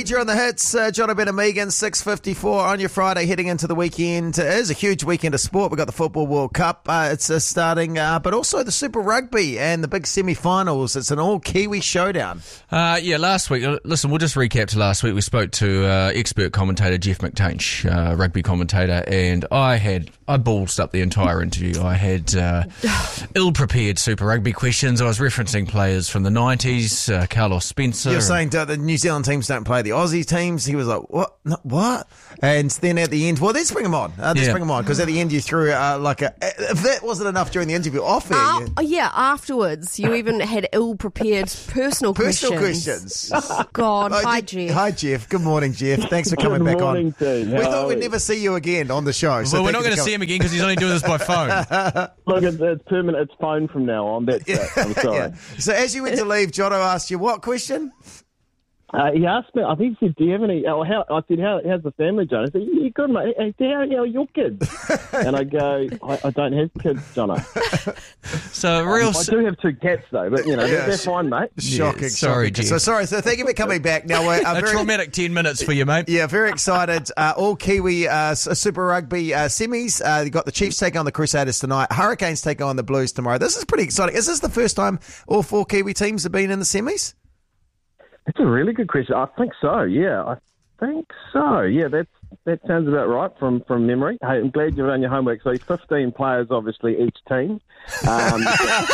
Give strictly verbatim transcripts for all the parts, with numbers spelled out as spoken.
You're on the hits, uh, John O'Brien and Megan, six fifty-four on your Friday, heading into the weekend. It is a huge weekend of sport. We've got the Football World Cup. Uh, it's uh, starting, uh, but also the Super Rugby and the big semi-finals. It's an all-Kiwi showdown. Uh, yeah, last week, listen, we'll just recap to last week. We spoke to uh, expert commentator Jeff McTainch, uh, rugby commentator, and I had, I ballsed up the entire interview. I had uh, ill-prepared Super Rugby questions. I was referencing players from the nineties, uh, Carlos Spencer. You're saying uh, the New Zealand teams don't play the Aussie teams. He was like, what? No, what? And then at the end, well, let's bring him on. Uh, let's Yeah. bring him on, because at the end you threw uh, like a, if that wasn't enough during the interview, off air. Uh, you- yeah, afterwards, you even had ill-prepared personal, Personal questions. questions. Oh, God. Oh, Hi, Je- Jeff. Hi, Jeff. Good morning, Jeff. Thanks for coming Good back morning, on. team. We How thought are we'd we? never see you again on the show. So well, we're thank not you going for to see coming. him again because he's only doing this by phone. Look, it's, it's permanent. It's phone from now on. That's it. I'm sorry. Yeah. So as you went to leave, Jono asked you what question? Uh, he asked me, I think he said, do you have any, oh, how, I said, how, how's the family, John? I said, yeah, good, mate. He said, how, how are your kids? And I go, I, I don't have kids, Jono. So, real. Um, I do have two cats, though, but, you know, Yeah, they're, they're sh- fine, mate. Shocking. sorry, shocking. Jeff. So sorry. So thank you for coming back. Now we're uh, a very, traumatic ten minutes for you, mate. yeah, very excited. Uh, all Kiwi uh, S- Super Rugby uh, semis. Uh, you got the Chiefs taking on the Crusaders tonight. Hurricanes taking on the Blues tomorrow. This is pretty exciting. Is this the first time all four Kiwi teams have been in the semis? That's a really good question. I think so, yeah. I think so. Yeah, that's, that sounds about right from, from memory. Hey, I'm glad you've done your homework. So fifteen players, obviously, each team. Um,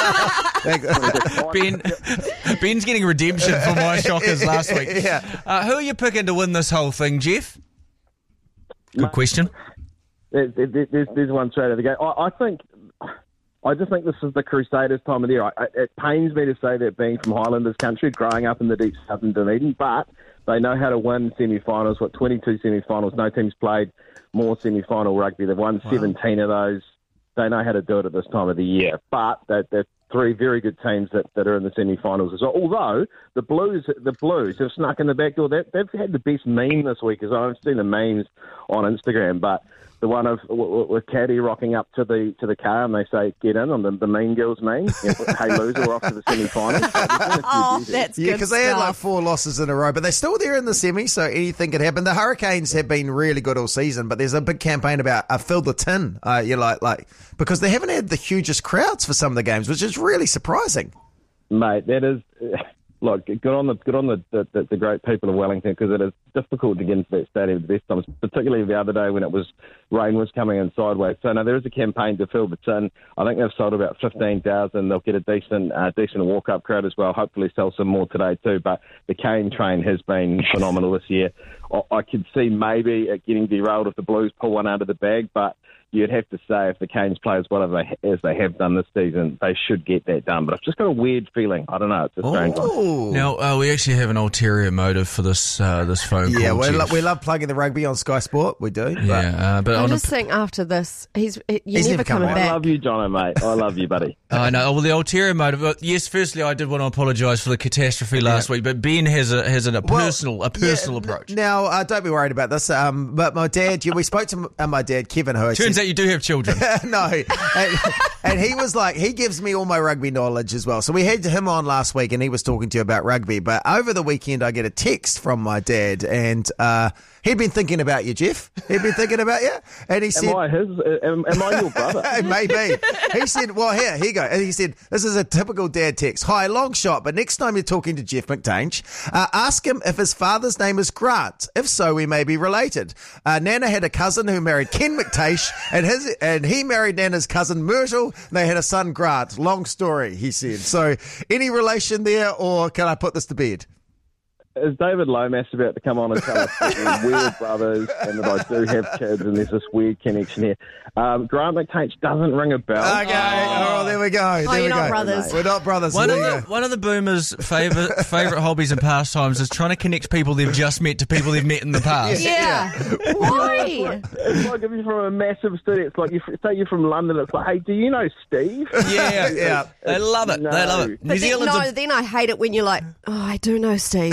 Ben, Ben's getting redemption for my shockers last week. Yeah. Uh, who are you picking to win this whole thing, Jeff? Good question. There- there- There's, there's one straight out of the gate. I, I think, I just think this is the Crusaders' time of the year. I, it pains me to say that being from Highlanders country, growing up in the deep south in Dunedin, but they know how to win semi-finals. What, twenty-two semi-finals? No team's played more semi-final rugby. They've won seventeen of those. They know how to do it at this time of the year. But they're, they're three very good teams that, that are in the semi-finals as well. Although the Blues, the Blues have snuck in the back door. They, they've had the best meme this week as well. I've seen the memes on Instagram, but the one of with Caddy rocking up to the to the car and they say get in on the, the Mean Girls meme. You know, hey loser, we're off to the semi-finals. Oh, that's Yeah, good because they had like stuff. four losses in a row, but they're still there in the semi, so anything could happen. The Hurricanes have been really good all season, but there's a big campaign about uh, fill the tin. Uh, you like like because they haven't had the hugest crowds for some of the games, which is really surprising. Mate, that is look good on the good on the the, the, the great people of Wellington, because it is difficult to get into that stadium at the best times, particularly the other day when it was rain was coming in sideways. So no, there is a campaign to fill the tin. I think they've sold about fifteen thousand. They'll get a decent uh, decent walk up crowd as well. Hopefully sell some more today too. But the cane train has been phenomenal this year. I, I could see maybe it getting derailed if the Blues pull one out of the bag, but you'd have to say if the Canes play as well as they, as they have done this season, they should get that done. But I've just got a weird feeling. I don't know. It's a strange one. Ooh. Now, uh, we actually have an ulterior motive for this uh, this phone call. Yeah, we, lo- Jeff. we love plugging the rugby on Sky Sport. We do. But Yeah, uh, but I on a, just think after this, he's you're He's never never coming coming I back. love you, Jono, mate. I love you, buddy. I know. Well, the ulterior motive. uh, Yes, firstly, I did want to apologise for the catastrophe last week, but Ben has a has an, a Well, personal a personal yeah, n- approach. Now, uh, don't be worried about this. Um, but my dad, yeah, we spoke to m- uh, my dad, Kevin, who I Turns said- out you do have children. no, and, and he was like, he gives me all my rugby knowledge as well. So we had him on last week, and he was talking to you about rugby. But over the weekend, I get a text from my dad, and uh, he'd been thinking about you, Jeff. He'd been thinking about you, and he said, Am I his? uh, Am, am I your brother? maybe. He said, well, here, here you go. And he said, this is a typical dad text. Hi, long shot, but next time you're talking to Jeff McTainch, uh, ask him if his father's name is Grant. If so, we may be related. Uh, Nana had a cousin who married Ken McTaish, and his and he married Nana's cousin Myrtle, and they had a son, Grant. Long story, he said. So, any relation there, or can I put this to bed? Is David Lomas about to come on and tell us that we're weird brothers and that I do have kids and there's this weird connection here? Um, Grant McTainch doesn't ring a bell. Okay, oh, there we go. There you're we not go. brothers. We're not brothers. One of There you the go. one of the boomers' favourite favourite hobbies and pastimes is trying to connect people they've just met to people they've met in the past. Yeah. Why? It's like if you're from a massive city, it's like, you say you're from London, it's like, hey, do you know Steve? Yeah, Yeah. They love it. No. They love it. New But then, Zealand's no, a- then I hate it when you're like, oh, I do know Steve.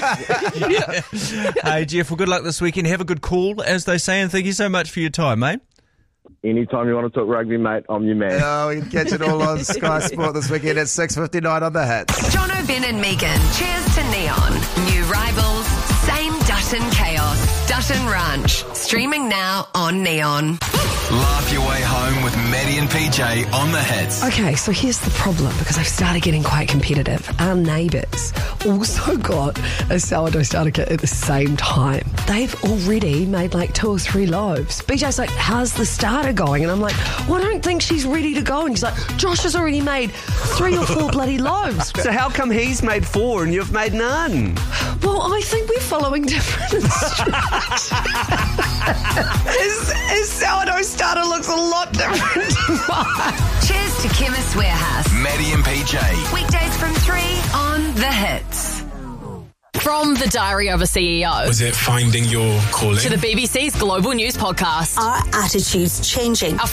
Hey, Jeff, well, good luck this weekend. Have a good call, as they say, and thank you so much for your time, mate. Anytime you want to talk rugby, mate, I'm your man. Oh, we can catch it all on Sky Sport this weekend at six fifty-nine on the Hits. John O'Brien and Megan. Cheers to Neon. New rivals, same Carlton Ranch. Streaming now on Neon. Laugh your way home with Maddie and P J on the hits. Okay, so here's the problem, because I've started getting quite competitive. Our neighbours also got a sourdough starter kit at the same time. They've already made like two or three loaves. B J's like, how's the starter going? And I'm like, well, I don't think she's ready to go. And he's like, Josh has already made three or four bloody loaves. So how come he's made four and you've made none? Well, I think we're following different instructions. his, his sourdough starter looks a lot different to mine. Cheers to Chemist Warehouse. Maddie and P J. Weekdays from three on The Hits. From the Diary of a C E O Was it finding your calling? to the B B C's Global News Podcast. Our attitude's changing. Our